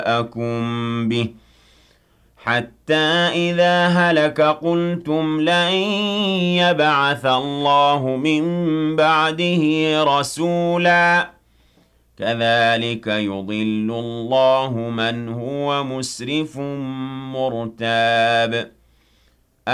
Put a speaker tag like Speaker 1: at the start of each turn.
Speaker 1: جاءكم به حتى إذا هلك قلتم لن يبعث الله من بعده رسولا كذلك يضل الله من هو مسرف مرتاب